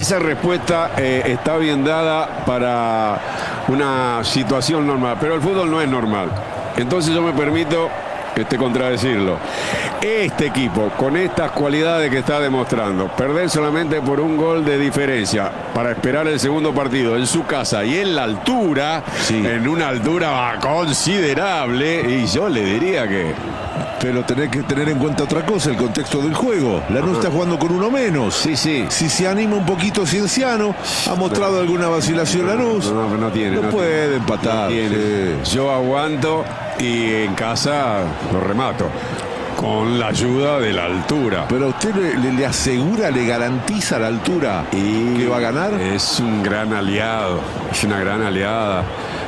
esa respuesta está bien dada para una situación normal, pero el fútbol no es normal. Entonces yo me permito contradecirlo. Este equipo, con estas cualidades que está demostrando, perder solamente por un gol de diferencia para esperar el segundo partido en su casa y en la altura, en una altura considerable, y yo le diría que... Pero tenés que tener en cuenta otra cosa, el contexto del juego. Lanús está jugando con uno menos. Sí. Si se anima un poquito Cienciano, ha mostrado alguna vacilación Lanús. No puede empatar. Yo aguanto y en casa lo remato. Con la ayuda de la altura. Pero a usted le asegura, le garantiza la altura que va a ganar. Es un gran aliado. Es una gran aliada.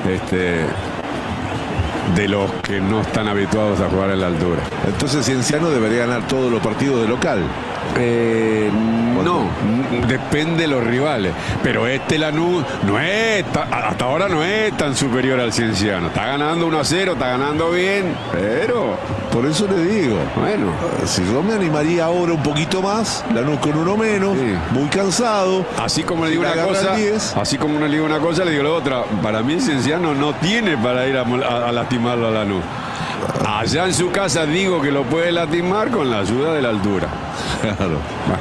De los que no están habituados a jugar en la altura. Entonces Cienciano debería ganar todos los partidos de local. No, depende de los rivales. Pero Lanús hasta ahora no es tan superior al Cienciano. Está ganando 1-0, está ganando bien, pero por eso le digo, bueno, si yo me animaría ahora un poquito más, Lanús con uno menos, muy cansado. Así como le digo una cosa, le digo la otra. Para mí Cienciano no tiene para ir a lastimarlo a Lanús. Allá en su casa digo que lo puede lastimar con la ayuda de la altura. Claro.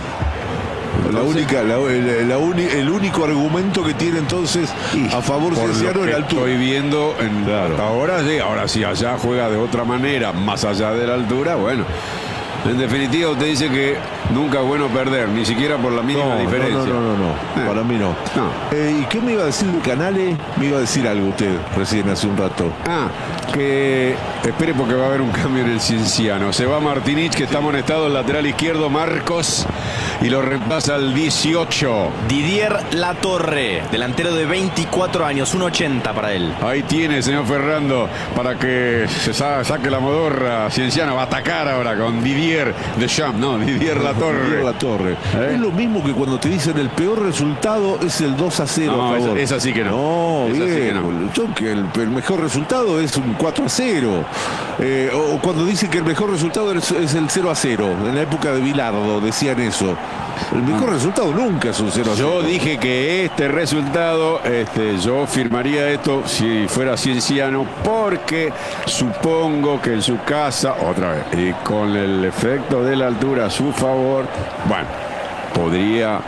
Entonces, el único argumento que tiene entonces a favor Cienciano es la altura. Estoy viendo hasta ahora, sí. Ahora si allá juega de otra manera, más allá de la altura, bueno. En definitiva, usted dice que nunca es bueno perder, ni siquiera por la mínima diferencia. No. Para mí no. ¿Y qué me iba a decir de Canales? Me iba a decir algo usted recién hace un rato. Que espere porque va a haber un cambio en el Cienciano. Se va Martinich, que está amonestado el lateral izquierdo, Marcos, y lo reemplaza al 18. Didier Latorre, delantero de 24 años, 1.80 para él. Ahí tiene, señor Ferrando, para que se saque la modorra. Cienciano va a atacar ahora con Didier Didier Latorre. Es lo mismo que cuando te dicen el peor resultado es el 2-0 a favor. Es así que no. El mejor resultado es un 4-0. O cuando dicen que el mejor resultado es el 0-0. En la época de Bilardo decían eso. El mejor resultado nunca es un 0-0. Yo dije que este resultado, yo firmaría esto si fuera Cienciano, porque supongo que en su casa, otra vez, y con el efecto de la altura a su favor, bueno, podría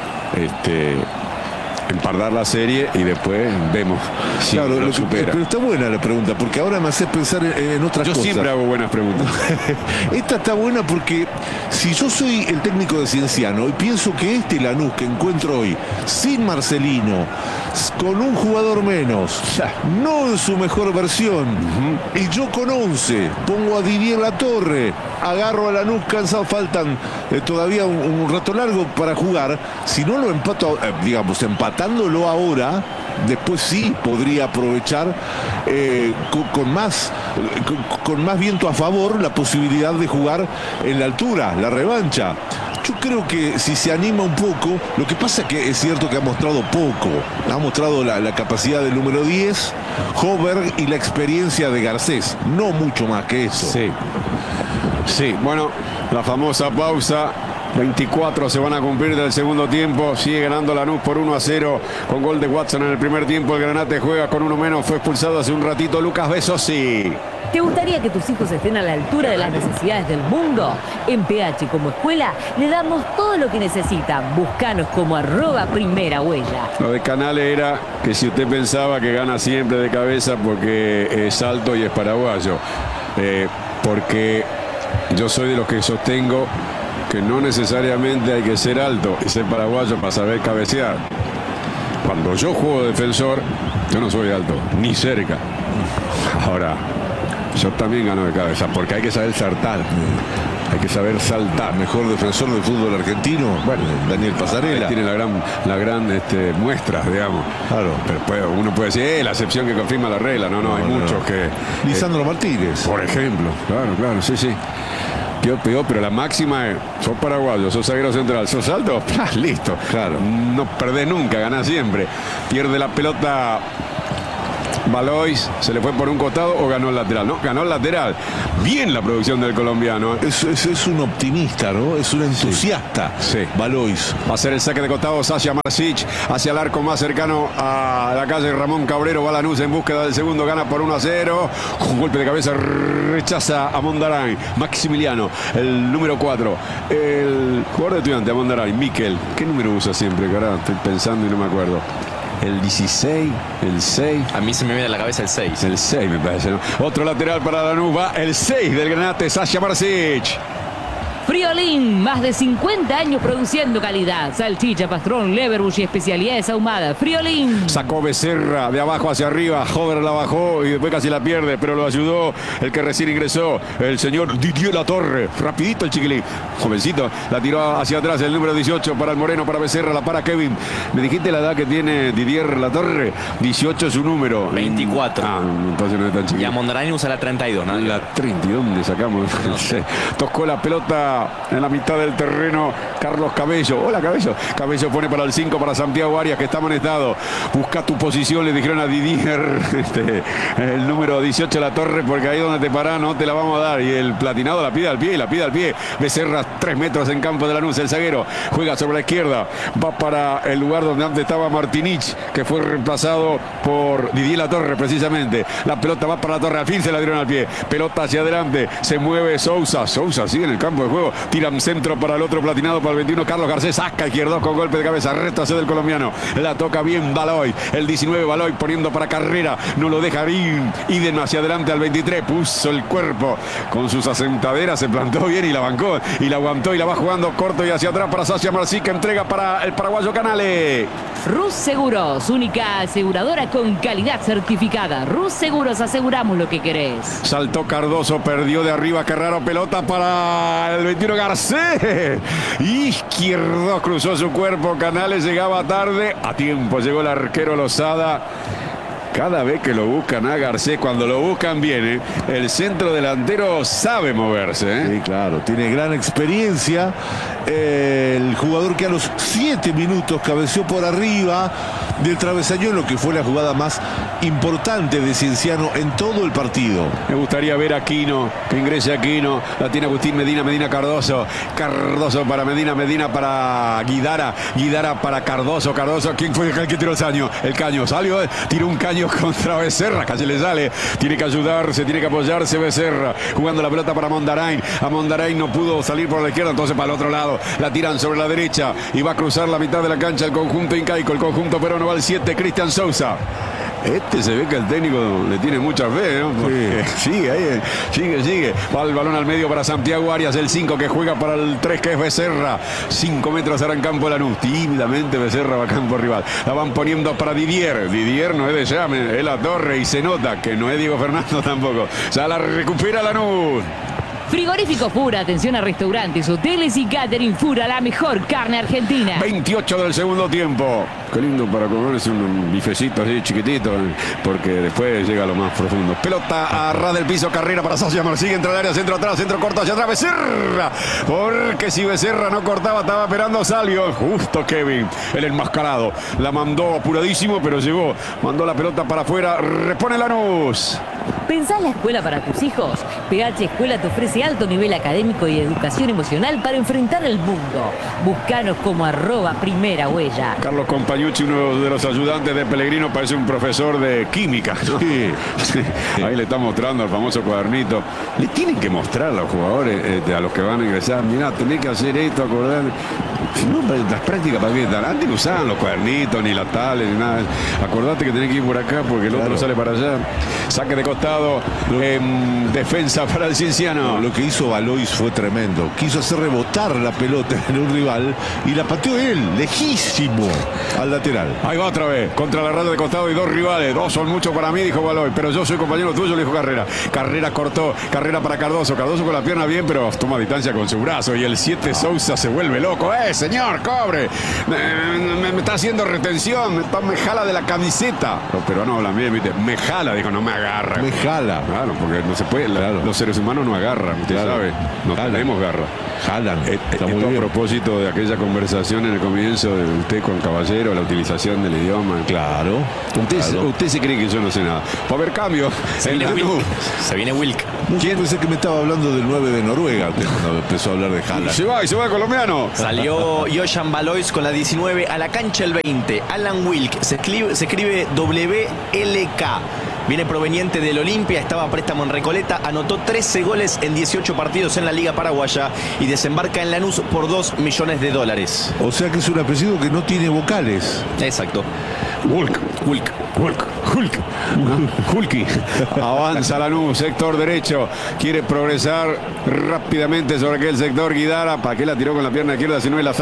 empardar la serie y después vemos si lo supera. Pero está buena la pregunta, porque ahora me hace pensar en otras cosas. Yo siempre hago buenas preguntas. Esta está buena porque si yo soy el técnico de Cienciano y pienso que Lanús que encuentro hoy, sin Marcelino, con un jugador menos, no en su mejor versión, y yo con 11 pongo a Didier Latorre, agarro a Lanús cansado, faltan todavía un rato largo para jugar. Si no lo empato, empatándolo ahora, después sí podría aprovechar con más viento a favor la posibilidad de jugar en la altura, la revancha. Yo creo que si se anima un poco, lo que pasa es que es cierto que ha mostrado poco. Ha mostrado la capacidad del número 10, Hover, y la experiencia de Garcés. No mucho más que eso. Sí, bueno, la famosa pausa. 24 se van a cumplir del segundo tiempo. Sigue ganando Lanús por 1-0 con gol de Watson en el primer tiempo. El Granate juega con uno menos. Fue expulsado hace un ratito Lucas Besosi. ¿Te gustaría que tus hijos estén a la altura de las necesidades del mundo? En PH como escuela le damos todo lo que necesitan. Búscanos como @primerahuella. Lo de Canales era que si usted pensaba que gana siempre de cabeza porque es alto y es paraguayo, porque yo soy de los que sostengo que no necesariamente hay que ser alto y ser paraguayo para saber cabecear. Cuando yo juego defensor, yo no soy alto, ni cerca. Ahora, yo también gano de cabeza, porque hay que saber saltar. Hay que saber saltar. Mejor defensor del fútbol argentino, bueno, Daniel Pasarela. Tiene la gran muestra, digamos. Claro. Pero uno puede decir, la excepción que confirma la regla. No, hay muchos que... Lisandro Martínez. Por ejemplo. Claro, sí. Peor, pero la máxima es, sos paraguayo, sos zaguero central, sos alto, listo. Claro. No perdés nunca, ganás siempre. Pierde la pelota Valois se le fue por un costado o ganó el lateral. No, ganó el lateral. Bien la producción del colombiano. Es un optimista, ¿no? Es un entusiasta. Sí. Valois. Va a ser el saque de costado Sasha Marsic hacia el arco más cercano a la calle Ramón Cabrero. Va Lanús en búsqueda del segundo. Gana por 1-0. Un golpe de cabeza rechaza a Mondarain. Maximiliano, el número 4. El jugador de Estudiante, a Mondarain. Miquel. ¿Qué número usa siempre? Carajo, estoy pensando y no me acuerdo. El 16, el 6. A mí se me viene a la cabeza el 6. El 6 me parece, ¿no? Otro lateral para Lanús. Va el 6 del Granate, Sasha Marsic. Friolín, más de 50 años produciendo calidad. Salchicha, pastrón, leverbush y especialidades ahumadas. Friolín. Sacó Becerra de abajo hacia arriba. Hover la bajó y después casi la pierde, pero lo ayudó el que recién ingresó, el señor Didier Latorre. Rapidito el chiquilín. Jovencito, la tiró hacia atrás el número 18 para el Moreno, para Becerra, la para Kevin. ¿Me dijiste la edad que tiene Didier Latorre? 18 es su número. 24. Ah, entonces no es tan chiquilín. Y a Mondarain usa la 32, ¿no? La 30, ¿y dónde sacamos? No sé. Tocó la pelota en la mitad del terreno Carlos Cabello. Hola, Cabello. Cabello pone para el 5 para Santiago Arias, que está amonestado. Busca tu posición, le dijeron a Didier, el número 18 La Torre, porque ahí donde te parás no te la vamos a dar. Y el platinado la pide al pie, la pide al pie. Becerra 3 metros en campo de Lanús. El zaguero juega sobre la izquierda. Va para el lugar donde antes estaba Martinich, que fue reemplazado por Didier La Torre, precisamente. La pelota va para La Torre. Al fin se la dieron al pie. Pelota hacia adelante. Se mueve Sousa. Sousa sigue en el campo de juego. Tiran centro para el otro platinado, para el 21 Carlos Garcés. Saca izquierdo con golpe de cabeza. Retrocede el colombiano. La toca bien Valois. El 19 Valois poniendo para Carrera. No lo deja bien. Idem hacia adelante al 23. Puso el cuerpo con sus asentaderas. Se plantó bien y la bancó. Y la aguantó y la va jugando corto y hacia atrás para Sasha Marsic, que entrega para el paraguayo Canales. Rus Seguros, única aseguradora con calidad certificada. Rus Seguros, aseguramos lo que querés. Saltó Cardoso, perdió de arriba, qué raro, pelota para el 21 Garcés. Izquierdo, cruzó su cuerpo, Canales llegaba tarde, a tiempo llegó el arquero Lozada. Cada vez que lo buscan a Garcés, cuando lo buscan bien, el centro delantero sabe moverse. Sí, claro, tiene gran experiencia. El jugador que a los 7 minutos cabeció por arriba del travesaño, lo que fue la jugada más importante de Cienciano en todo el partido. Me gustaría ver a Aquino, que ingrese Aquino. La tiene Agustín Medina, Medina Cardoso. Cardoso para Medina, Medina para Guidara. Guidara para Cardoso. Cardoso, ¿quién fue el que tiró el caño? El caño salió, tiró un caño contra Becerra, casi le sale. Tiene que ayudarse, tiene que apoyarse Becerra. Jugando la pelota para Mondarain. A Mondarain no pudo salir por la izquierda, entonces para el otro lado. La tiran sobre la derecha y va a cruzar la mitad de la cancha el conjunto incaico. El conjunto peruano va al 7, Cristian Sousa. Se ve que el técnico le tiene mucha fe, ¿no? Porque sigue. Va el balón al medio para Santiago Arias, el 5 que juega para el 3 que es Becerra. 5 metros ahora en campo Lanús. Tímidamente Becerra va a campo rival. La van poniendo para Didier. Didier no es de llame, es La Torre y se nota que no es Diego Fernando tampoco. Ya la recupera Lanús. Frigorífico Fura, atención a restaurantes, hoteles y catering. Fura, la mejor carne argentina. 28 del segundo tiempo. Qué lindo para comerse un bifecito así chiquitito, porque después llega a lo más profundo. Pelota a ras del piso, Carrera para Sasha Marsic, entra al área, centro atrás, centro corto hacia atrás, Becerra. Porque si Becerra no cortaba, estaba esperando Salio. Justo Kevin, el enmascarado. La mandó apuradísimo, pero llegó. Mandó la pelota para afuera, repone Lanús. ¿Pensás la escuela para tus hijos? PH Escuela te ofrece alto nivel académico y educación emocional para enfrentar el mundo. Buscanos como @primera huella. Carlos Compañucci, uno de los ayudantes de Pellegrino, parece un profesor de química, ¿no? Sí. Ahí le está mostrando el famoso cuadernito. Le tienen que mostrar a los jugadores, a los que van a ingresar. Mirá, tenés que hacer esto, acordar. Si no, las prácticas, ¿para qué están? Antes no usaban los cuadernitos, ni las tales, ni nada. Acordate que tenés que ir por acá porque el otro sale para allá. Saque de costado, defensa para el Cienciano. Lo que hizo Valois fue tremendo. Quiso hacer rebotar la pelota en un rival y la pateó él, lejísimo, al lateral. Ahí va otra vez, contra la raya de costado y 2 rivales. 2 son mucho para mí, dijo Valois, pero yo soy compañero tuyo, le dijo Carrera. Carrera cortó, Carrera para Cardoso. Cardoso con la pierna bien, pero toma distancia con su brazo. Y el 7 Sousa se vuelve loco. Señor, cobre. Me está haciendo retención, me jala de la camiseta. Los peruanos hablan bien, ¿viste? Me jala, dijo, no me agarra. Me jala. Claro, porque no se puede, los seres humanos no agarran, usted sabe. No tenemos garra. Haaland, está muy Esto a bien. propósito de aquella conversación en el comienzo de usted con Caballero, la utilización del idioma. Claro. Usted se cree que yo no sé nada. Va a haber cambio. Se viene Wilk. Se viene Wilk. No, yo pensé que me estaba hablando del 9 de Noruega cuando empezó a hablar de Haaland. Se va el colombiano. Salió Johan Valois con la 19 a la cancha el 20. Alan Wilk, se escribe WLK. Viene proveniente del Olimpia, estaba a préstamo en Recoleta, anotó 13 goles en 18 partidos en la Liga Paraguaya y desembarca en Lanús por $2 millones. O sea que es un apellido que no tiene vocales. Exacto. Hulk. Hulky. Avanza Lanús, sector derecho. Quiere progresar rápidamente sobre aquel sector. Guidara. ¿Para qué la tiró con la pierna izquierda si no es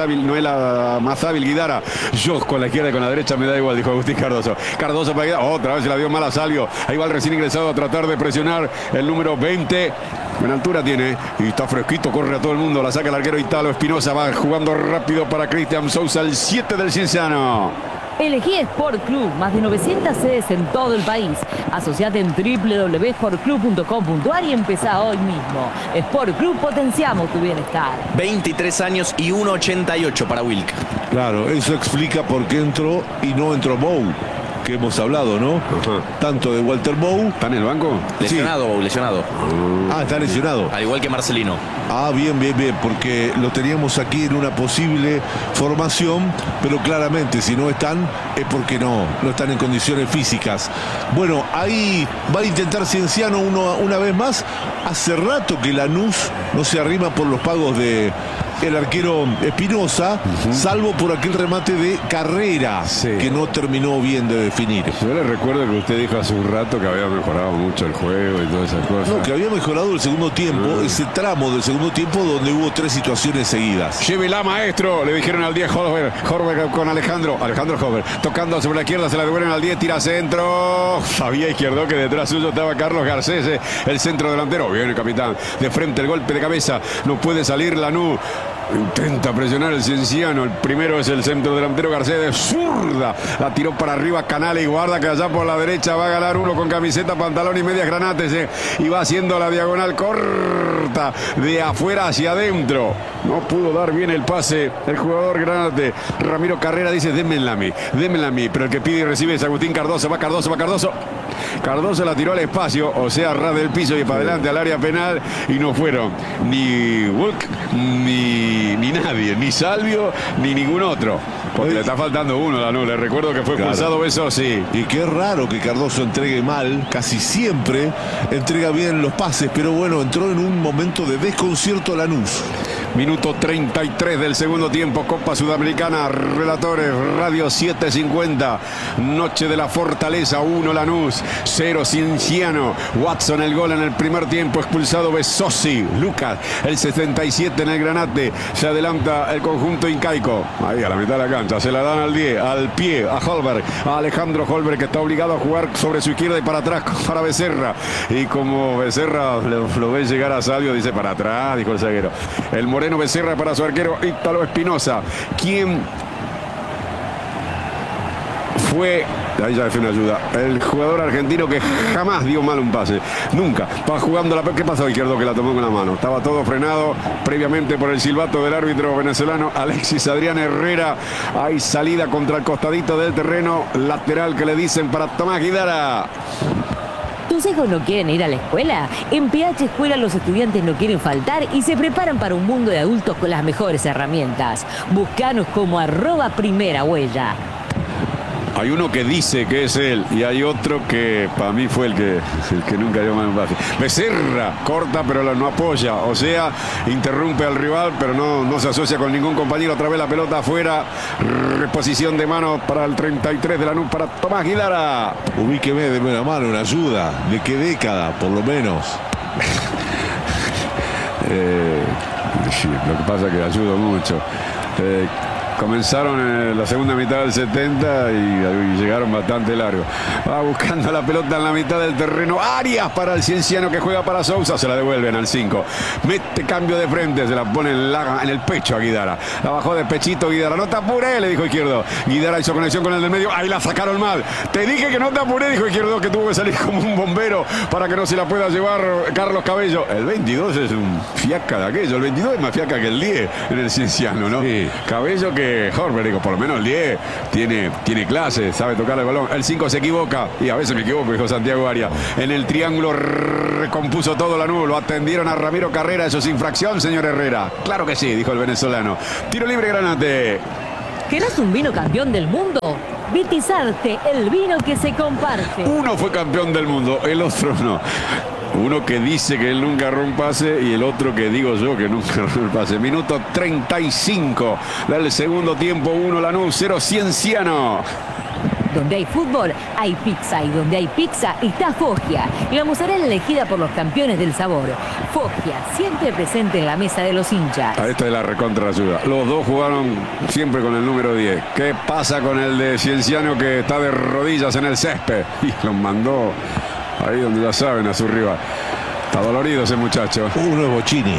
la más hábil Guidara? Yo con la izquierda y con la derecha me da igual, dijo Agustín Cardoso. Cardoso para Guidara. Otra vez se la dio mal a Salvio. Ahí va el recién ingresado a tratar de presionar el número 20. Buena altura tiene y está fresquito, corre a todo el mundo. La saca el arquero Italo Espinosa. Va jugando rápido para Cristian Sousa, el 7 del Cienciano. Elegí Sport Club, más de 900 sedes en todo el país. Asociate en www.sportclub.com.ar y empezá hoy mismo. Sport Club, potenciamos tu bienestar. 23 años y 1,88 para Wilk. Claro, eso explica por qué entró y no entró Bow, que hemos hablado, ¿no? Ajá. Tanto de Walter Bow. ¿Está en el banco? Lesionado. Ah, está lesionado. Al igual que Marcelino. Ah, bien, porque lo teníamos aquí en una posible formación, pero claramente si no están es porque no están en condiciones físicas. Bueno, ahí va a intentar Cienciano una vez más. Hace rato que Lanús no se arrima por los pagos de el arquero Espinosa, salvo por aquel remate de Carrera, Sí. que no terminó bien de definir. Yo le recuerdo que usted dijo hace un rato que había mejorado mucho el juego y todas esas cosas. No, que había mejorado el segundo tiempo, ese tramo del segundo tiempo donde hubo 3 situaciones seguidas. Llévela, maestro, le dijeron al 10 Horber con Alejandro Horber, tocando sobre la izquierda, se la devuelven al 10, tira centro. Sabía Izquierdo que detrás suyo estaba Carlos Garcés, el centro delantero. Viene el capitán, de frente el golpe de cabeza, no puede salir Lanús. Intenta presionar el Cienciano. El primero es el centro delantero Garcés de zurda. La tiró para arriba Canales y guarda que allá por la derecha va a ganar uno con camiseta, pantalón y medias granates. Y va haciendo la diagonal corta de afuera hacia adentro. No pudo dar bien el pase el jugador Granate. Ramiro Carrera dice: démenla a mí. Pero el que pide y recibe es Agustín Cardoso. Va Cardoso. Cardoso la tiró al espacio, o sea, ras del piso y para adelante al área penal, y no fueron ni Hulk ni nadie, ni Salvio ni ningún otro, porque le está faltando uno. Le recuerdo que fue expulsado Besosi. Y qué raro que Cardoso entregue mal, casi siempre entrega bien los pases, pero bueno, entró en un momento de desconcierto Lanús. Minuto 33 del segundo tiempo, Copa Sudamericana, relatores, Radio 750, Noche de la Fortaleza, 1 Lanús, 0 Cienciano. Watson el gol en el primer tiempo, expulsado Besosi. Lucas, el 77 en el Granate, se adelanta el conjunto incaico, ahí a la mitad de la cancha, se la dan al 10, al pie, a Holberg, a Alejandro Holberg, que está obligado a jugar sobre su izquierda y para atrás para Becerra, y como Becerra lo ve llegar a Salvio, dice: para atrás, dijo el zaguero. El Moreno Becerra para su arquero Ítalo Espinosa, quien fue, ahí ya fue una ayuda, el jugador argentino que jamás dio mal un pase, nunca. Va jugando la... ¿Qué pasó Izquierdo que la tomó con la mano? Estaba todo frenado previamente por el silbato del árbitro venezolano Alexis Adrián Herrera. Hay salida contra el costadito del terreno, lateral que le dicen para Tomás Guidara. ¿Tus hijos no quieren ir a la escuela? En PH Escuela los estudiantes no quieren faltar y se preparan para un mundo de adultos con las mejores herramientas. Búscanos como @primerahuella. Hay uno que dice que es él y hay otro que para mí fue el que nunca dio mal un pase. Becerra corta pero no apoya, o sea, interrumpe al rival pero no se asocia con ningún compañero. Otra vez la pelota afuera, reposición de mano para el 33 de Lanús, para Tomás Guidara. Ubíqueme, deme una mano, una ayuda. ¿De qué década, por lo menos? Sí, lo que pasa es que ayudo mucho. Comenzaron en la segunda mitad del 70 y llegaron bastante largo. Va buscando la pelota en la mitad del terreno. Arias para el Cienciano, que juega para Sousa. Se la devuelven al 5. Mete cambio de frente. Se la pone en el pecho a Guidara. La bajó de pechito Guidara. No te apuré, le dijo Izquierdo. Guidara hizo conexión con el del medio. Ahí la sacaron mal. Te dije que no te apuré, dijo Izquierdo, que tuvo que salir como un bombero para que no se la pueda llevar Carlos Cabello. El 22 es un fiaca de aquello. El 22 es más fiaca que el 10 en el Cienciano, ¿no? Sí. Cabello que Horber, digo, por lo menos el 10 tiene clase, sabe tocar el balón. El 5 se equivoca, y a veces me equivoco, dijo Santiago Arias. En el triángulo recompuso todo Lanús. Lo atendieron a Ramiro Carrera. Eso es infracción, señor Herrera. Claro que sí, dijo el venezolano. Tiro libre Granate. ¿Querés un vino campeón del mundo? Vitizarte, el vino que se comparte. Uno fue campeón del mundo, el otro no. Uno que dice que él nunca erró un pase y el otro que digo yo que nunca erró el pase. Minuto 35 del segundo tiempo. 1 Lanús, 0 Cienciano. Donde hay fútbol, hay pizza. Y donde hay pizza, está Foggia. Y la mozzarella elegida por los campeones del sabor. Foggia, siempre presente en la mesa de los hinchas. A esta es la recontra ayuda. Los dos jugaron siempre con el número 10. ¿Qué pasa con el de Cienciano, que está de rodillas en el césped? Y los mandó ahí donde ya saben, a su rival. Está dolorido ese muchacho. Uno es Bocini.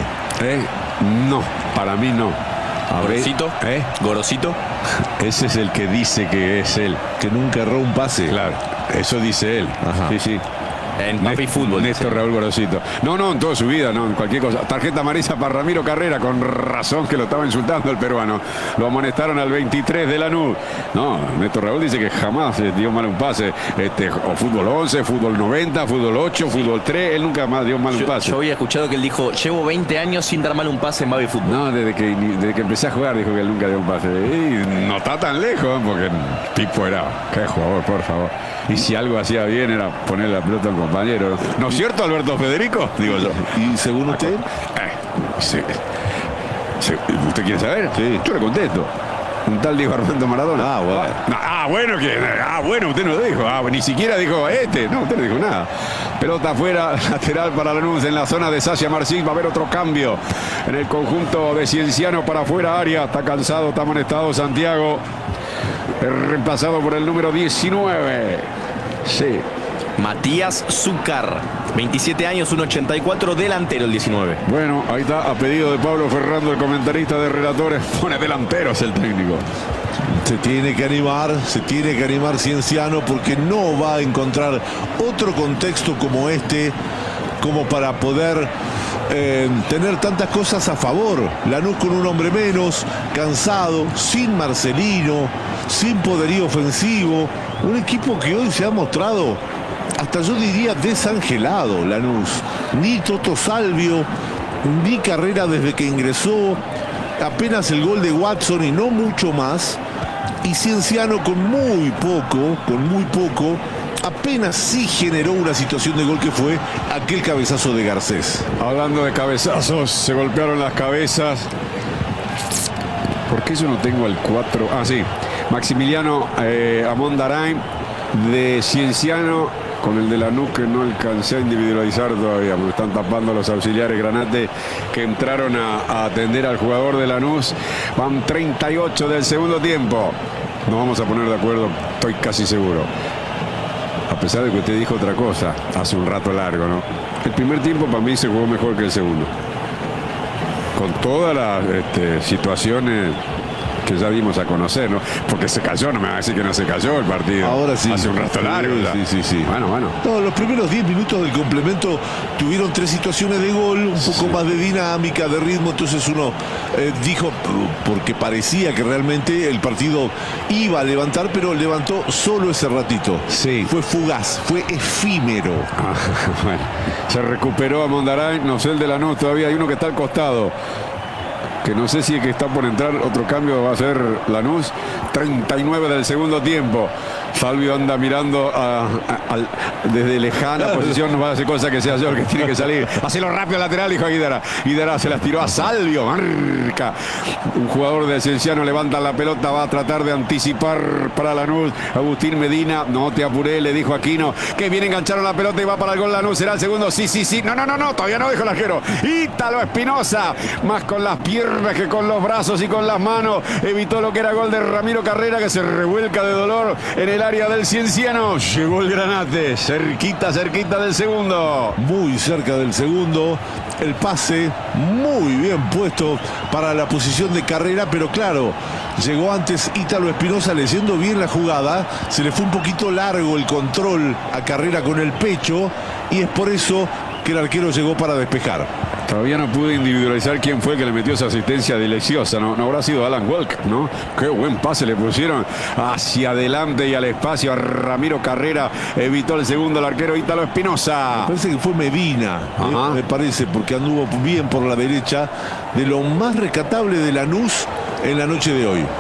No, para mí no. ¿Gorosito? ¿Gorosito? Ese es el que dice que es él. Que nunca erró un pase. Claro, eso dice él. Ajá. Sí, sí. En Papi Fútbol. Néstor Raúl Gorosito. No, en toda su vida, no, en cualquier cosa. Tarjeta amarilla para Ramiro Carrera, con razón que lo estaba insultando el peruano. Lo amonestaron al 23 de Lanús. No, Néstor Raúl dice que jamás dio mal un pase. O fútbol 11, fútbol 90, fútbol 8, fútbol 3. Él nunca más dio mal un pase. Yo había escuchado que él dijo: llevo 20 años sin dar mal un pase en Baby Fútbol. No, desde que empecé a jugar dijo que él nunca dio un pase. Y no está tan lejos, porque Pipo era, qué jugador, por favor. Y si algo hacía bien era poner la pelota al compañero. ¿No es cierto, Alberto Federico? Digo yo. ¿Y según usted? Sí. ¿Usted quiere saber? Sí. Yo le contesto. Un tal Diego Armando Maradona. Bueno, usted no lo dijo. Ni siquiera dijo No, usted no dijo nada. Pelota afuera, lateral para Lanús en la zona de Sacia Marcín. Va a haber otro cambio en el conjunto de Cienciano para afuera. Arias está cansado, está amonestado Santiago. Reemplazado por el número 19. Sí. Matías Zúcar, 27 años, 1.84, delantero el 19. Bueno, ahí está, a pedido de Pablo Ferrando, el comentarista de Relatores, pone delanteros el técnico. Se tiene que animar Cienciano, porque no va a encontrar otro contexto como este, como para poder tener tantas cosas a favor. Lanús con un hombre menos, cansado, sin Marcelino, sin poderío ofensivo. Un equipo que hoy se ha mostrado, hasta yo diría, desangelado. Lanús, ni Toto Salvio, ni Carrera desde que ingresó, apenas el gol de Watson y no mucho más. Y Cienciano con muy poco, apenas sí generó una situación de gol, que fue aquel cabezazo de Garcés. Hablando de cabezazos, se golpearon las cabezas. ¿Por qué yo no tengo el 4? Sí. Maximiliano Amondarain de Cienciano, con el de Lanús, que no alcancé a individualizar todavía, porque están tapando los auxiliares Granate, que entraron a atender al jugador de Lanús. Van 38 del segundo tiempo. Nos vamos a poner de acuerdo, estoy casi seguro. A pesar de que usted dijo otra cosa hace un rato largo, ¿no? El primer tiempo para mí se jugó mejor que el segundo. Con todas las situaciones que ya dimos a conocer, ¿no? Porque se cayó, no me va a decir que no se cayó el partido. Ahora sí. Hace un rato largo. Sí. Bueno. No, los primeros 10 minutos del complemento tuvieron 3 situaciones de gol, un poco más de dinámica, de ritmo. Entonces uno dijo, porque parecía que realmente el partido iba a levantar, pero levantó solo ese ratito. Sí. Fue fugaz, fue efímero. Bueno, se recuperó a Mondarain, no sé el de Lanús, todavía hay uno que está al costado, que no sé si es que está por entrar. Otro cambio va a ser Lanús. 39 del segundo tiempo. Salvio anda mirando desde lejana posición, no va a hacer cosa que sea yo el que tiene que salir. Hacelo rápido al lateral, dijo Guidara. Guidara se las tiró a Salvio, marca. Un jugador de Cienciano levanta la pelota, va a tratar de anticipar para Lanús. Agustín Medina, no te apuré, le dijo Aquino, que bien engancharon la pelota y va para el gol Lanús. ¿Será el segundo? Sí. No, todavía no, dijo el arquero. Ítalo Espinosa, más con las piernas que con los brazos y con las manos, evitó lo que era gol de Ramiro Carrera, que se revuelca de dolor en el área del Cienciano. Llegó el Granate, cerquita del segundo. Muy cerca del segundo. El pase muy bien puesto para la posición de Carrera, pero claro, llegó antes Ítalo Espinosa leyendo bien la jugada. Se le fue un poquito largo el control a Carrera con el pecho y es por eso que el arquero llegó para despejar. Todavía no pude individualizar quién fue el que le metió esa asistencia deliciosa. No habrá sido Alan Welk, ¿no? Qué buen pase le pusieron hacia adelante y al espacio a Ramiro Carrera. Evitó el segundo el arquero Ítalo Espinosa. Me parece que fue Medina, me parece, porque anduvo bien por la derecha, de lo más rescatable de Lanús en la noche de hoy.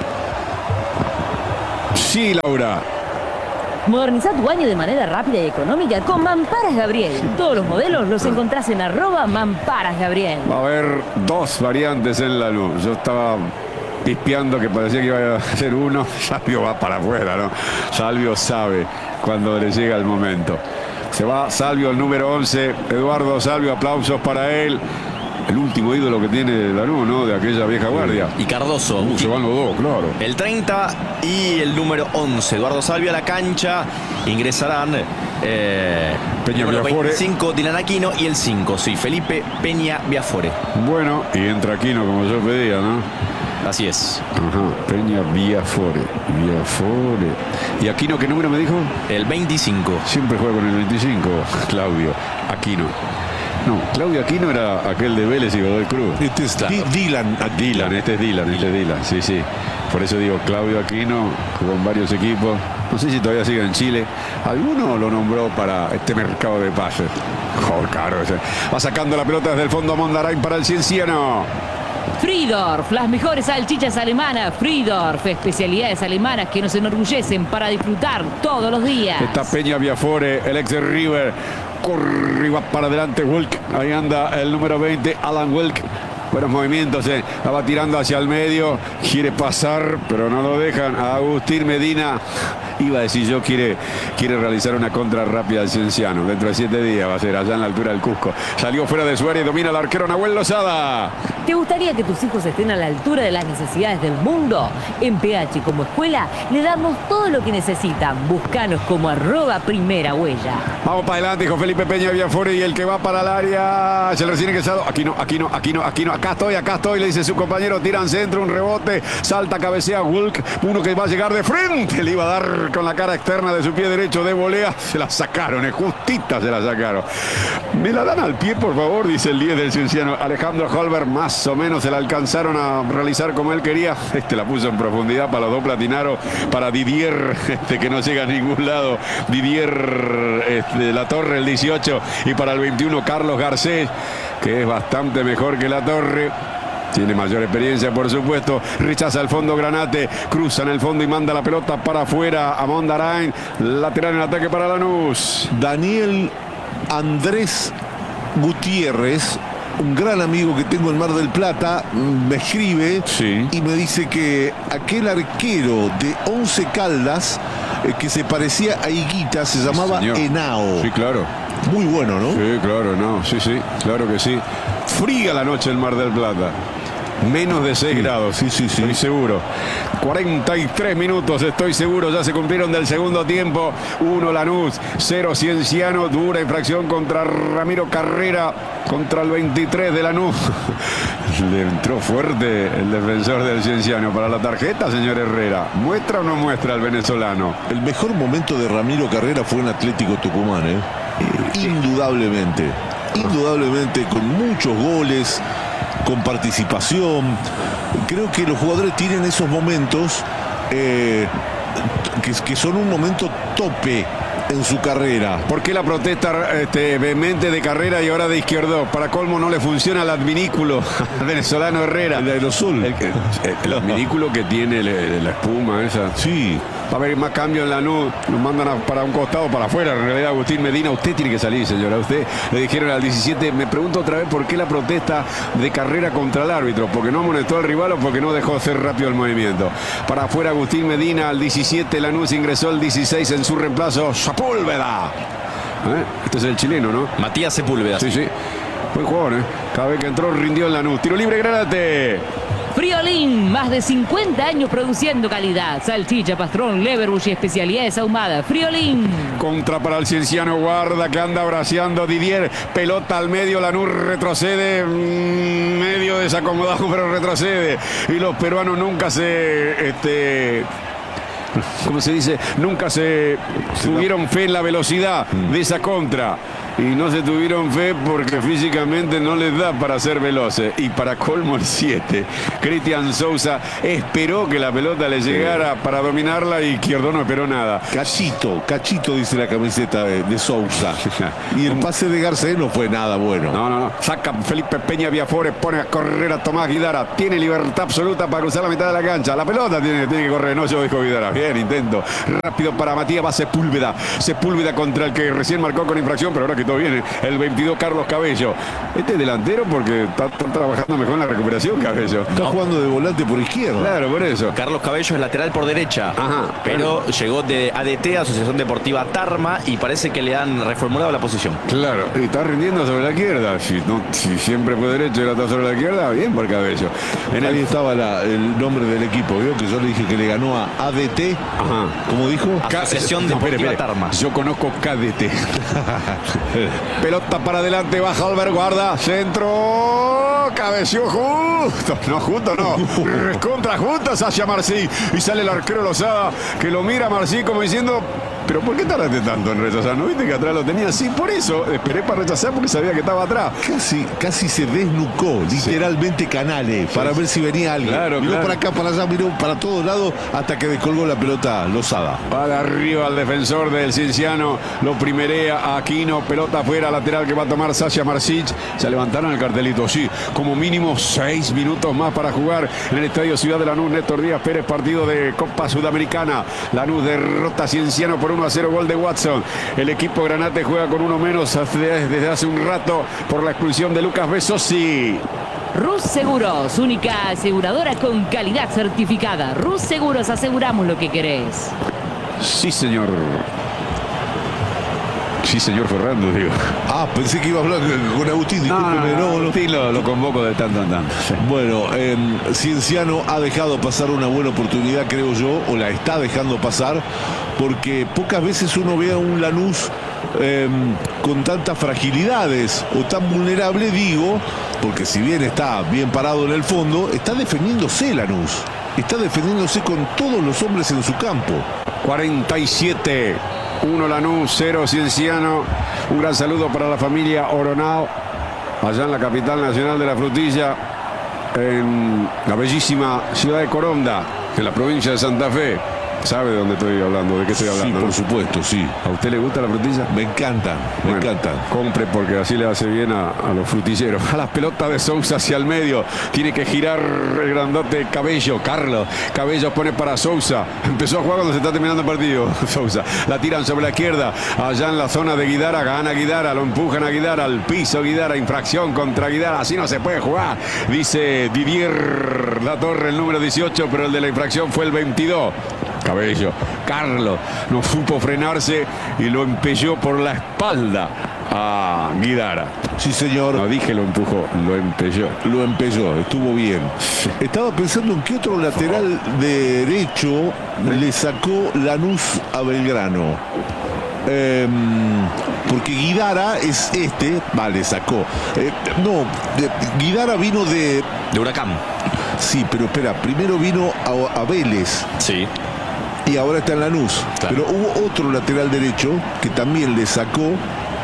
Sí, Laura. Moderniza tu baño de manera rápida y económica con Mamparas Gabriel. Todos los modelos los encontrás en @Mamparas Gabriel. Va a haber dos variantes en la luz. Yo estaba pispeando que parecía que iba a ser uno. Salvio va para afuera, ¿no? Salvio sabe cuando le llega el momento. Se va Salvio, el número 11. Eduardo Salvio, aplausos para él. El último ídolo que tiene Lanús, ¿no? De aquella vieja guardia. Y Cardoso. Se van los dos, claro. El 30 y el número 11. Eduardo Salvio a la cancha. Ingresarán Peña número Biafore. 25, Dylan Aquino. Y el 5, sí, Felipe Peña Biafore. Bueno, y entra Aquino como yo pedía, ¿no? Así es. Ajá, Peña Biafore. ¿Y Aquino qué número me dijo? El 25. Siempre juega con el 25, Claudio Aquino. No, Claudio Aquino era aquel de Vélez y Godoy Cruz. Este es Dylan. Este es Dylan, sí. Por eso digo, Claudio Aquino, con varios equipos. No sé si todavía sigue en Chile. Alguno lo nombró para este mercado de pases. Caro ese. Va sacando la pelota desde el fondo Mondarain para el Cienciano. Friedorf, las mejores salchichas alemanas. Friedorf, especialidades alemanas que nos enorgullecen para disfrutar todos los días. Está Peña Biafore, el ex de River. Corre y va para adelante Welk. Ahí anda el número 20, Alan Welk. Buenos movimientos, la va tirando hacia el medio. Quiere pasar, pero no lo dejan. A Agustín Medina. Iba a decir yo, quiere realizar una contra rápida al Cienciano. Dentro de 7 días va a ser allá en la altura del Cusco. Salió fuera de su área y domina el arquero Nahuel Lozada. ¿Te gustaría que tus hijos estén a la altura de las necesidades del mundo? En PH como escuela le damos todo lo que necesitan. Búscanos como @Primera Huella. Vamos para adelante, hijo Felipe Peña Biafore, y el que va para el área. Se le recién ingresado. Aquino. Acá estoy, le dice su compañero. Tiran centro, un rebote. Salta, cabecea Welk. Uno que va a llegar de frente. Le iba a dar con la cara externa de su pie derecho de volea. Se la sacaron, justita se la sacaron. Me la dan al pie, por favor, dice el 10 del Cienciano. Alejandro Holberg, más o menos se la alcanzaron a realizar como él quería. La puso en profundidad para los dos platinaros. Para Didier, que no llega a ningún lado. Didier La Torre, el 18. Y para el 21, Carlos Garcés, que es bastante mejor que La Torre. Tiene mayor experiencia, por supuesto. Rechaza el fondo Granate. Cruza en el fondo y manda la pelota para afuera a Mondarain. Lateral en ataque para Lanús. Daniel Andrés Gutiérrez, un gran amigo que tengo en Mar del Plata, me escribe y me dice que aquel arquero de 11 Caldas que se parecía a Higuita se llamaba Henao. Sí, claro. Muy bueno, ¿no? Sí, claro, no. Sí, claro que sí. Fría la noche en Mar del Plata. Menos de 6 grados, sí. Estoy seguro. 43 minutos, estoy seguro. Ya se cumplieron del segundo tiempo. 1 Lanús, 0 Cienciano. Dura infracción contra Ramiro Carrera. Contra el 23 de Lanús. Le entró fuerte el defensor del Cienciano. Para la tarjeta, señor Herrera. ¿Muestra o no muestra el venezolano? El mejor momento de Ramiro Carrera fue en Atlético Tucumán, Indudablemente, con muchos goles, con participación. Creo que los jugadores tienen esos momentos que son un momento tope en su carrera. ¿Por qué la protesta vehemente de Carrera y ahora de Izquierdo? Para colmo no le funciona el adminículo al venezolano Herrera. El aerosol. El adminículo que tiene la espuma esa. Sí. Va a haber más cambio en Lanús. Nos mandan para un costado, para afuera. En realidad, Agustín Medina, usted tiene que salir, señora. Usted le dijeron al 17. Me pregunto otra vez por qué la protesta de carrera contra el árbitro. Porque no amonestó al rival o porque no dejó hacer rápido el movimiento. Para afuera, Agustín Medina al 17. Lanús ingresó el 16 en su reemplazo. Sepúlveda. Este es el chileno, ¿no? Matías Sepúlveda. Sí, sí. Buen jugador, ¿eh? Cada vez que entró rindió en Lanús. Tiro libre, Granate. Friolín, más de 50 años produciendo calidad. Salchicha, pastrón, leverbush y especialidades ahumadas. Friolín. Contra para el Cienciano, guarda que anda braceando Didier. Pelota al medio, Lanús retrocede. Medio desacomodado, pero retrocede. Y los peruanos nunca se... ¿cómo se dice? Nunca se tuvieron fe en la velocidad de esa contra. Y no se tuvieron fe porque físicamente no les da para ser veloces. Y para colmo el 7, Cristian Sousa esperó que la pelota le llegara para dominarla y Izquierdo no esperó nada. Cachito dice la camiseta de Sousa. Y el pase de Garcés no fue nada bueno. No. Saca Felipe Peña Viafores, pone a correr a Tomás Guidara. Tiene libertad absoluta para cruzar la mitad de la cancha. La pelota tiene que correr, no yo dijo Guidara. Bien, intento. Rápido para Matías, va Sepúlveda. Sepúlveda contra el que recién marcó con infracción, pero ahora que todo viene. El 22, Carlos Cabello. Este es delantero porque está trabajando mejor en la recuperación, Cabello. Está jugando de volante por izquierda. Claro, por eso. Carlos Cabello es lateral por derecha. Ajá, pero llegó de ADT, Asociación Deportiva Tarma, y parece que le han reformulado la posición. Claro, y está rindiendo sobre la izquierda. Si siempre fue derecho y ahora está sobre la izquierda, bien por Cabello. Ahí estaba el nombre del equipo, ¿vio? Que yo le dije que le ganó a ADT. Ajá. ¿Cómo dijo? Asociación Deportiva Tarma. Yo conozco KDT. Pelota para adelante, baja Albert, guarda, centro, cabeció justo, contra juntas hacia Marcí y sale el arquero Lozada que lo mira a Marcí como diciendo, pero ¿por qué tardaste tanto en rechazar? ¿No viste que atrás lo tenía? Sí, por eso esperé para rechazar porque sabía que estaba atrás. Casi se desnucó, literalmente Canales, para ver si venía alguien. Miró para acá, para allá, miró para todos lados hasta que descolgó la pelota Lozada. Va arriba al defensor del Cienciano, lo primerea a Aquino, pelota afuera, lateral que va a tomar Sasha Marcic. Se levantaron el cartelito, sí, como mínimo 6 minutos más para jugar en el Estadio Ciudad de Lanús. Néstor Díaz Pérez, partido de Copa Sudamericana. Lanús derrota a Cienciano por 1-0, gol de Watson. El equipo Granate juega con uno menos desde hace un rato por la expulsión de Lucas Besosi. Rus Seguros, única aseguradora con calidad certificada. Rus Seguros, aseguramos lo que querés. Sí, señor. Sí, señor Ferrando, digo. Pensé que iba a hablar con Agustín, discúlpeme. No, Agustín lo convoco de tanto en tanto. Sí. Bueno, Cienciano ha dejado pasar una buena oportunidad, creo yo, o la está dejando pasar, porque pocas veces uno ve a un Lanús con tantas fragilidades o tan vulnerable, digo, porque si bien está bien parado en el fondo, está defendiéndose Lanús. Está defendiéndose con todos los hombres en su campo. 47. 1 Lanús, 0 Cienciano. Un gran saludo para la familia Oronao, allá en la capital nacional de la frutilla, en la bellísima ciudad de Coronda, en la provincia de Santa Fe. ¿Sabe de dónde estoy hablando? ¿De qué estoy hablando? Sí, por supuesto, sí. ¿A usted le gusta la frutilla? Me encantan, me encantan. Compre porque así le hace bien a los frutilleros. A las pelotas de Sousa hacia el medio. Tiene que girar el grandote Cabello. Carlos Cabello pone para Sousa. Empezó a jugar cuando se está terminando el partido. Sousa. La tiran sobre la izquierda. Allá en la zona de Guidara. Gana Guidara. Lo empujan a Guidara. Al piso Guidara. Infracción contra Guidara. Así no se puede jugar. Dice Didier Latorre, el número 18. Pero el de la infracción fue el 22. Cabello, Carlos no supo frenarse y lo empelló por la espalda a Guidara. Sí, señor. No dije lo empujó, lo empelló. Lo empelló, estuvo bien. Estaba pensando en qué otro lateral derecho le sacó Lanús a Belgrano. Porque Guidara es le sacó. Guidara vino de Huracán. Sí, pero espera, primero vino a Vélez. Sí. Y ahora está en Lanús. Claro. Pero hubo otro lateral derecho que también le sacó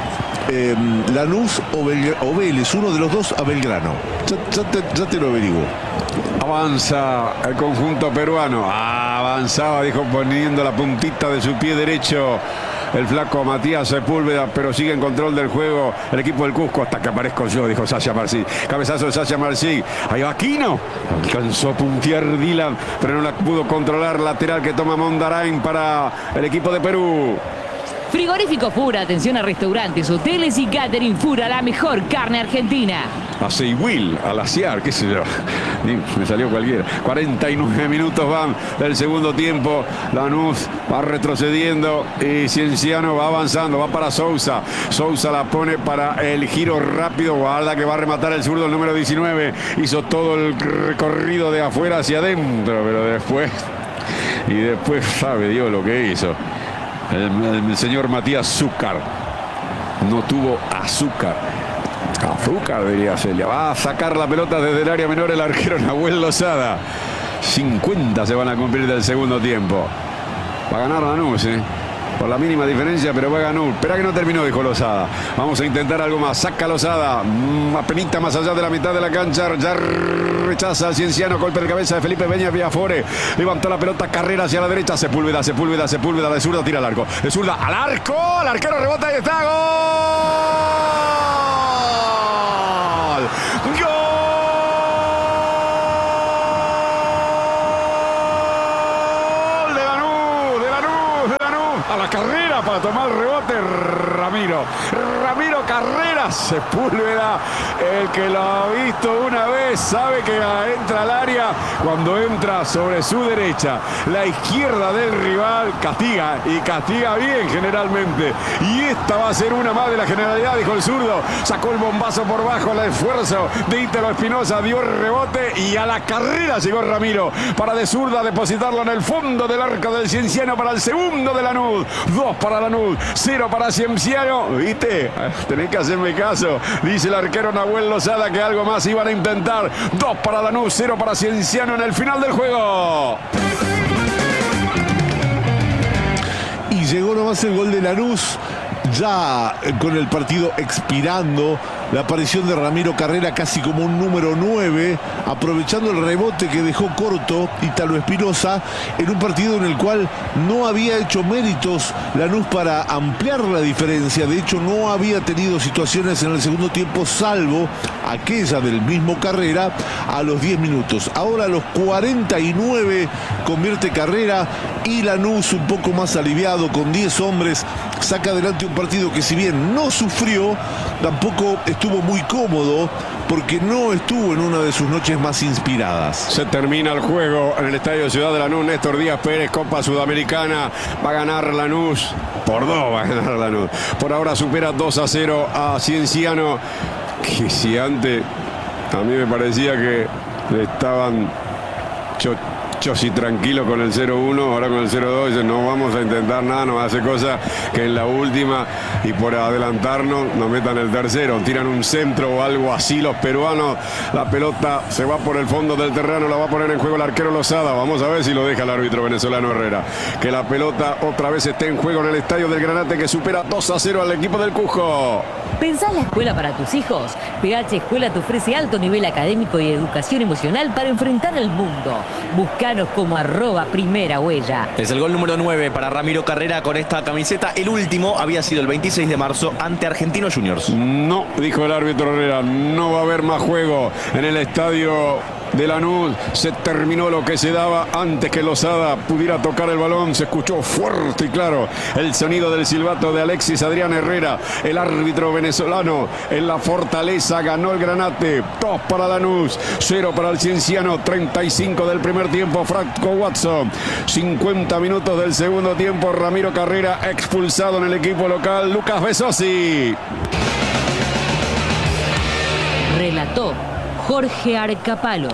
Lanús o Vélez, uno de los dos a Belgrano. Ya te lo averiguo. Avanza el conjunto peruano. Avanzaba, dijo, poniendo la puntita de su pie derecho el flaco Matías Sepúlveda, pero sigue en control del juego el equipo del Cusco hasta que aparezco yo, dijo Sasha Marcí. Cabezazo de Sasha Marcí. Ahí va Aquino. Alcanzó a puntear Dylan, pero no la pudo controlar. Lateral que toma Mondarain para el equipo de Perú. Frigorífico Fura, atención a restaurantes, hoteles y catering. Fura, la mejor carne argentina. A Seiwil, a Laciar, qué sé yo. Me salió cualquiera. 49 minutos van del segundo tiempo. Lanús va retrocediendo y Cienciano va avanzando. Va para Sousa. Sousa la pone para el giro rápido. Guarda que va a rematar el zurdo, el número 19. Hizo todo el recorrido de afuera hacia adentro, pero después... Y después sabe Dios lo que hizo. El señor Matías Zúcar no tuvo azúcar, diría Celia. Va a sacar la pelota desde el área menor el arquero Nahuel Lozada. 50 se van a cumplir del segundo tiempo. Va a ganar Lanús, por la mínima diferencia, pero va a ganar. Espera que no terminó, dijo Lozada. Vamos a intentar algo más. Saca Lozada, apenita más allá de la mitad de la cancha. Ya rechaza al Cienciano. Golpe de cabeza de Felipe Peña Villafore. Levantó la pelota, carrera hacia la derecha. Sepúlveda. De zurda tira al arco. De zurda al arco. El arquero rebota y está. ¡Gol! A la carrera para tomar el rebote Ramiro Carreras Sepúlveda, el que lo ha visto una vez sabe que entra al área cuando entra sobre su derecha. La izquierda del rival castiga y castiga bien generalmente, y esta va a ser una más de la generalidad, dijo el zurdo. Sacó el bombazo por bajo, el esfuerzo de Ítalo Espinosa, dio el rebote y a la carrera llegó Ramiro para de zurda depositarlo en el fondo del arco del Cienciano para el segundo de Lanús. 2 para Lanús, 0 para Cienciano. ¿Viste? Tenés que hacerme caso. Dice el arquero Nahuel Lozada que algo más iban a intentar. 2 para Lanús, 0 para Cienciano en el final del juego. Y llegó nomás el gol de Lanús, ya con el partido expirando. La aparición de Ramiro Carrera casi como un número 9, aprovechando el rebote que dejó corto Ítalo Espinosa en un partido en el cual no había hecho méritos Lanús para ampliar la diferencia. De hecho, no había tenido situaciones en el segundo tiempo, salvo aquella del mismo Carrera a los 10 minutos. Ahora a los 49 convierte Carrera y Lanús, un poco más aliviado, con 10 hombres, saca adelante un partido que, si bien no sufrió, tampoco estuvo muy cómodo, porque no estuvo en una de sus noches más inspiradas. Se termina el juego en el Estadio Ciudad de Lanús. Néstor Díaz Pérez, Copa Sudamericana. Va a ganar Lanús por 2, va a ganar Lanús. Por ahora supera 2-0 a Cienciano, que si antes a mí me parecía que le estaban y tranquilo con el 0-1, ahora con el 0-2 dicen no vamos a intentar nada, no hace cosa que en la última y por adelantarnos nos metan el tercero, tiran un centro o algo así los peruanos, la pelota se va por el fondo del terreno, la va a poner en juego el arquero Lozada. Vamos a ver si lo deja el árbitro venezolano Herrera, que la pelota otra vez esté en juego en el estadio del Granate, que supera 2-0 al equipo del Cusco. ¿Pensás la escuela para tus hijos? PH Escuela te ofrece alto nivel académico y educación emocional para enfrentar el mundo. Búscanos como @primerahuella. Es el gol número 9 para Ramiro Carrera con esta camiseta. El último había sido el 26 de marzo ante Argentinos Juniors. No, dijo el árbitro Herrera, no va a haber más juego en el estadio de Lanús. Se terminó lo que se daba antes que Lozada pudiera tocar el balón. Se escuchó fuerte y claro el sonido del silbato de Alexis Adrián Herrera, el árbitro venezolano. En la Fortaleza ganó el Granate. 2 para Lanús, 0 para el Cienciano. 35 del primer tiempo, Franco Watson. 50 minutos del segundo tiempo, Ramiro Carrera expulsado en el equipo local. Lucas Besosi. Relató Jorge Arcapalo.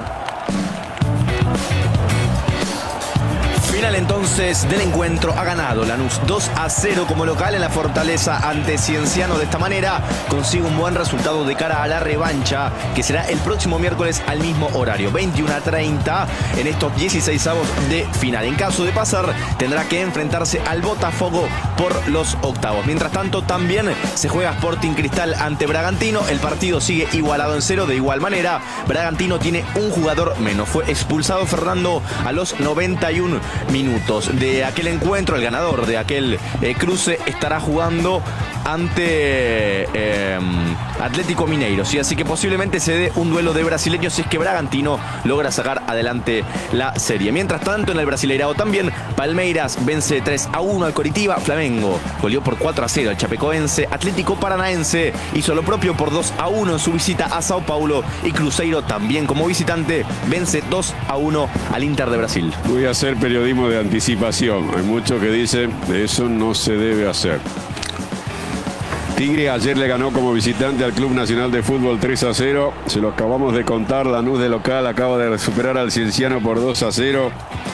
Final entonces del encuentro. Ha ganado Lanús 2-0 como local en la Fortaleza ante Cienciano. De esta manera consigue un buen resultado de cara a la revancha, que será el próximo miércoles al mismo horario, 21:30, en estos 16avos de final. En caso de pasar, tendrá que enfrentarse al Botafogo por los octavos. Mientras tanto, también se juega Sporting Cristal ante Bragantino. El partido sigue igualado en 0. De igual manera, Bragantino tiene un jugador menos. Fue expulsado Fernando a los 91 minutos. De aquel encuentro, el ganador de aquel cruce estará jugando ante Atlético Mineiro, ¿sí? Así que posiblemente se dé un duelo de brasileños si es que Bragantino logra sacar adelante la serie. Mientras tanto, en el Brasileirao también, Palmeiras vence 3-1 al Coritiba, Flamengo goleó por 4-0 al Chapecoense, Atlético Paranaense hizo lo propio por 2-1 en su visita a Sao Paulo y Cruzeiro también como visitante vence 2-1 al Inter de Brasil. Voy a hacer periodismo de anticipación. Hay muchos que dicen que eso no se debe hacer. Tigre ayer le ganó como visitante al Club Nacional de Fútbol 3-0. Se lo acabamos de contar. Lanús de local acaba de superar al Cienciano por 2-0.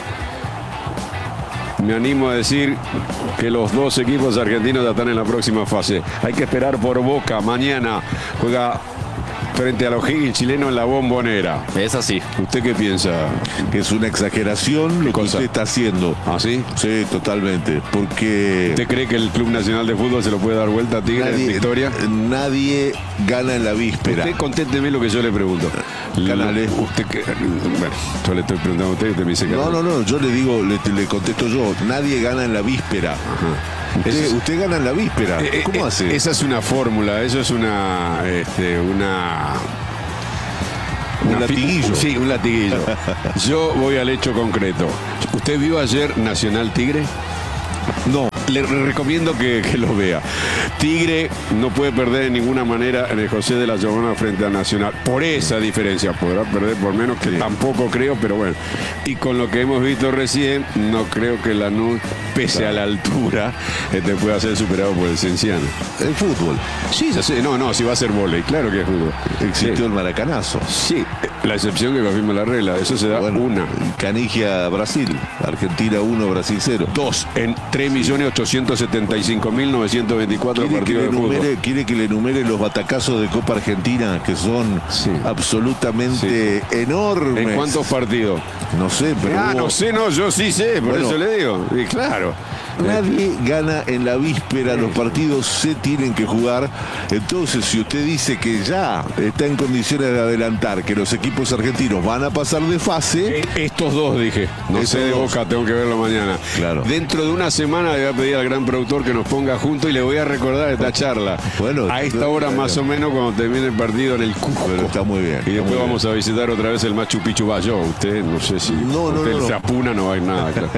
Me animo a decir que los dos equipos argentinos ya están en la próxima fase. Hay que esperar por Boca. Mañana juega frente a los O'Higgins chileno en la Bombonera. Es así. ¿Usted qué piensa? Que es una exageración lo que usted está haciendo. ¿Ah, sí? Sí, totalmente. Porque ¿Usted cree que el Club Nacional de Fútbol se lo puede dar vuelta a Tigre en victoria? Nadie gana en la víspera. Usted conténteme lo que yo le pregunto. Canales. Usted que, bueno, yo le estoy preguntando a usted y usted me dice que No, yo le digo, le contesto yo. Nadie gana en la víspera. Usted gana en la víspera. ¿Cómo hace? Esa es una fórmula, eso es un latiguillo. Sí, un latiguillo. Yo voy al hecho concreto. ¿Usted vio ayer Nacional Tigre? No. Le recomiendo que lo vea. Tigre no puede perder de ninguna manera en el José de la Llorona frente a Nacional. Por esa diferencia. Podrá perder por menos, que tampoco creo, pero bueno. Y con lo que hemos visto recién, no creo que Lanús, pese a la altura, pueda ser superado por el Cienciano. El fútbol. Sí, ya sé. No, si va a ser vóley. Claro que es fútbol. Existió el maracanazo. Sí, la excepción que confirma la regla. Eso se da una. Canigia Brasil. Argentina 1, Brasil 0. 2 en 3.875.924 partidos de fútbol. ¿Quiere que le enumere los batacazos de Copa Argentina que son absolutamente enormes? ¿En cuántos partidos? No sé, pero... no sé, yo sí sé, por eso le digo. Y claro. Nadie gana en la víspera, los partidos se tienen que jugar. Entonces, si usted dice que ya está en condiciones de adelantar que los equipos argentinos van a pasar de fase... Estos dos, dije. No sé de Boca, tengo que verlo mañana. Claro. Dentro de una semana le voy a pedir al gran productor que nos ponga juntos y le voy a recordar esta charla. Bueno, a esta hora más o menos cuando termine el partido en el Cusco. Pero está muy bien. Y después vamos a visitar otra vez el Machu Picchu Bayó. Usted, no sé si usted se apuna, no va a ir nada. Claro.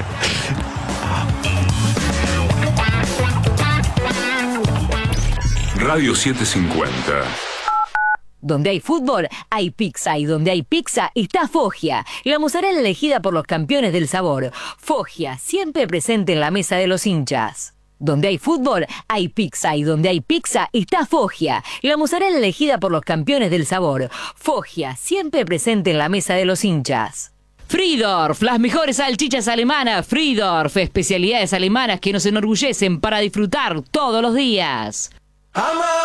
Radio 750. Donde hay fútbol, hay pizza. Y donde hay pizza, está Foggia, la mozzarella elegida por los campeones del sabor. Foggia, siempre presente en la mesa de los hinchas. Donde hay fútbol, hay pizza. Y donde hay pizza, está Foggia, la mozzarella elegida por los campeones del sabor. Foggia, siempre presente en la mesa de los hinchas. Friedorf, las mejores salchichas alemanas. Friedorf, especialidades alemanas que nos enorgullecen para disfrutar todos los días.